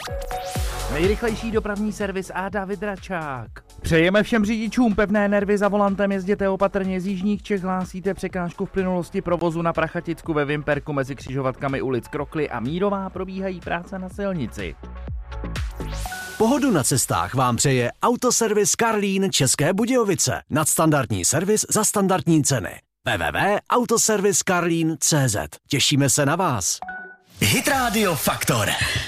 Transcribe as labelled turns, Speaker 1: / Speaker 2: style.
Speaker 1: Nejrychlejší dopravní servis a David Račák. Přejeme všem řidičům pevné nervy za volantem, jezděte opatrně, z jižních Čech hlásíte překážku v plynulosti provozu na Prachaticku ve Vimperku mezi křižovatkami ulic Krokly a Mírová probíhají práce na silnici.
Speaker 2: Pohodu na cestách vám přeje Autoservis Karlín České Budějovice. Nadstandardní servis za standardní ceny. www.autoserviskarlin.cz. Těšíme se na vás.
Speaker 3: Hit Radio Faktor.